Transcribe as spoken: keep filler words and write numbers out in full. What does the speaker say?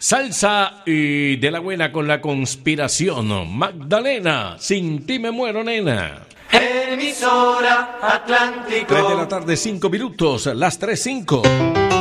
Salsa y de la buena con la conspiración. Magdalena, sin ti me muero, nena. Emisora Atlántico. tres de la tarde, cinco minutos, las tres cinco.